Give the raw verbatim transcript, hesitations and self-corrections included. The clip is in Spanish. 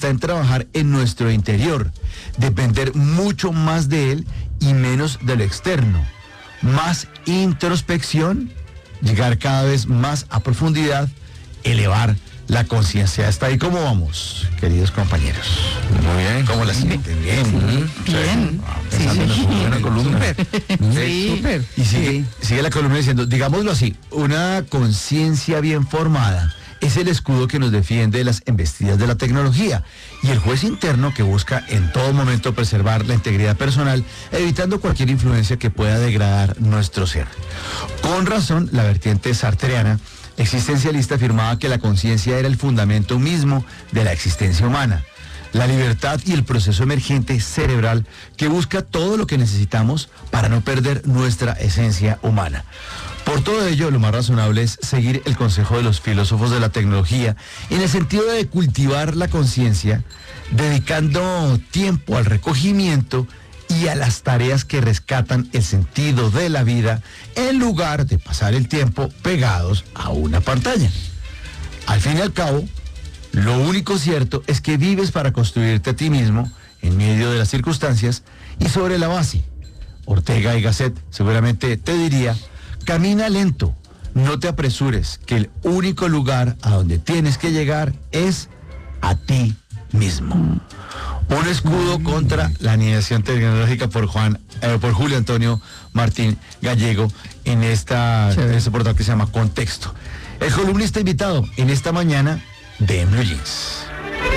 está en trabajar en nuestro interior, depender mucho más de él y menos de lo externo. Más introspección, llegar cada vez más a profundidad, elevar la conciencia. ¿Hasta ahí cómo vamos, queridos compañeros? Muy bien. ¿Cómo la sienten? Bien. Sí, bien. Sí, sí, sí. Una buena columna. Sí. Súper. Y sigue, Sí. sigue la columna diciendo, digámoslo así, una conciencia bien formada es el escudo que nos defiende de las embestidas de la tecnología y el juez interno que busca en todo momento preservar la integridad personal, evitando cualquier influencia que pueda degradar nuestro ser. Con razón, la vertiente sartreana existencialista afirmaba que la conciencia era el fundamento mismo de la existencia humana, la libertad y el proceso emergente cerebral que busca todo lo que necesitamos para no perder nuestra esencia humana. Por todo ello, lo más razonable es seguir el consejo de los filósofos de la tecnología en el sentido de cultivar la conciencia, dedicando tiempo al recogimiento y a las tareas que rescatan el sentido de la vida, en lugar de pasar el tiempo pegados a una pantalla. Al fin y al cabo, lo único cierto es que vives para construirte a ti mismo en medio de las circunstancias y sobre la base. Ortega y Gasset seguramente te diría, camina lento, no te apresures, que el único lugar a donde tienes que llegar es a ti mismo. Un escudo contra la aniquilación tecnológica por Juan, eh, por Julio Antonio Martín Gallego en esta en este portal que se llama Contexto. El columnista invitado en esta mañana de En Blue Jeans.